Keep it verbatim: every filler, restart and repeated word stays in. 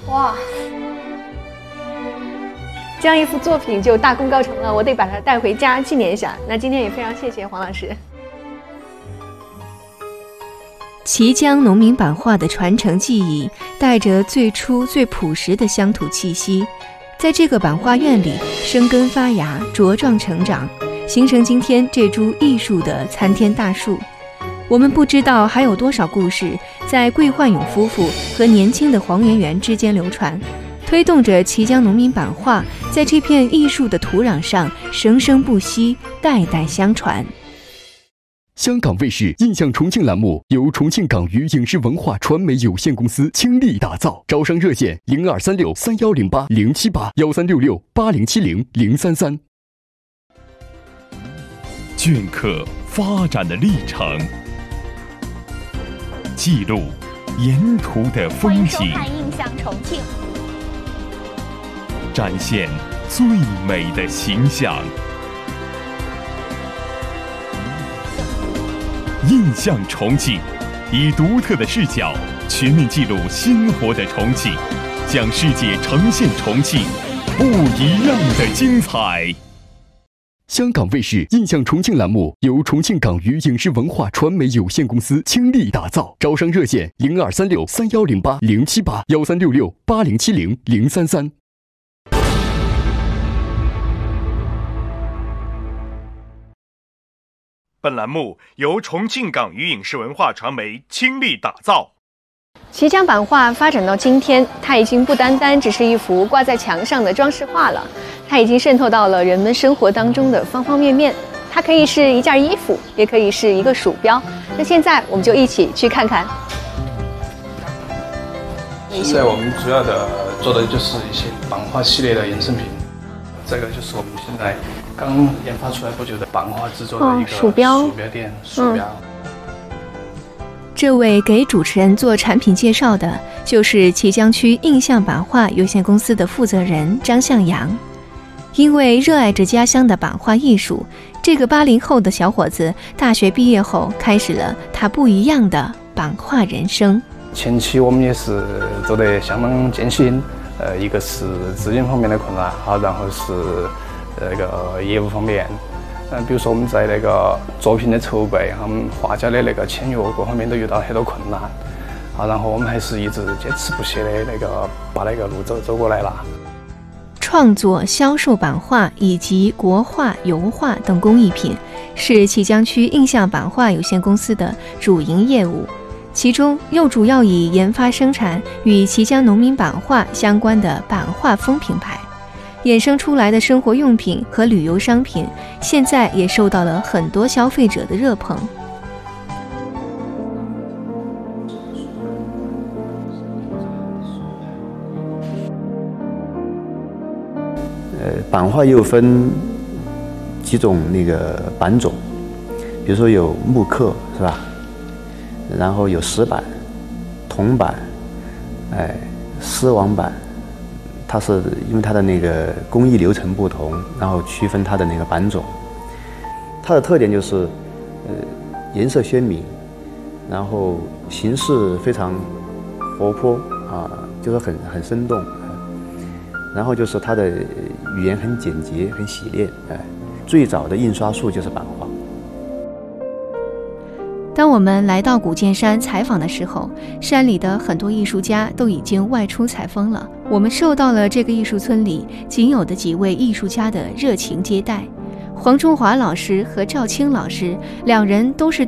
哇，这样一幅作品就大功告成了，我得把它带回家纪念一下。那今天也非常谢谢黄老师。 綦江农民版画的传承技艺，带着最初最朴实的乡土气息，在这个版画院里生根发芽，茁壮成长，形成今天这株艺术的参天大树。我们不知道还有多少故事在桂焕勇夫妇和年轻的黄圆圆之间流传，推动着綦江农民版画在这片艺术的土壤上生生不息，代代相传。 香港卫视印象重庆栏目由重庆港娱影视文化传媒有限公司倾力打造，招商热线零二三六三幺零八零七八幺三六六八零七零零三三。 镌刻发展的历程，记录沿途的风景， 欢迎收看《印象重庆》， 展现最美的形象。印象重庆，以独特的视角全面记录鲜活的重庆，向世界呈现重庆不一样的精彩。 香港卫视印象重庆栏目由重庆港娱影视文化传媒有限公司倾力打造，招商热线零二三六三幺零八零七八幺三六六八零七零零三三。 本栏目由重庆港娱影视文化传媒倾力打造。 綦江版画发展到今天，它已经不单单只是一幅挂在墙上的装饰画了，它已经渗透到了人们生活当中的方方面面。它可以是一件衣服，也可以是一个鼠标。那现在我们就一起去看看。 现在我们主要的做的就是一些版画系列的衍生品，这个就是我们现在刚研发出来不久的版画制作的一个鼠标鼠标垫鼠标。 嗯这位给主持人做产品介绍的，就是綦江区印象版画有限公司的负责人张向阳。因为热爱着家乡的版画艺术，这个八零后的小伙子大学毕业后，开始了他不一样的版画人生。 前期我们也是做得相当艰辛，呃，一个是资金方面的困难，好，然后是那个业务方面。嗯，比如说我们在那个作品的筹备，我们画家的那个签约各方面都遇到很多困难，啊，然后我们还是一直坚持不懈的那个把那个路走走过来了。 创作、销售版画以及国画、油画等工艺品，是綦江区印象版画有限公司的主营业务，其中又主要以研发生产与綦江农民版画相关的版画风品牌。衍生出来的生活用品和旅游商品，现在也受到了很多消费者的热捧。 呃，版画又分几种那个版种，比如说有木刻是吧？然后有石版、铜版，哎，丝网版。它是因为它的那个工艺流程不同，然后区分它的那个版种。它的特点就是，呃，颜色鲜明，然后形式非常活泼啊，就是很很生动。然后就是它的语言很简洁、很洗练。哎，最早的印刷术就是版画。 当我们来到古建山采访的时候，山里的很多艺术家都已经外出采风了。我们受到了这个艺术村里仅有的几位艺术家的热情接待。黄中华老师和赵青老师两人都是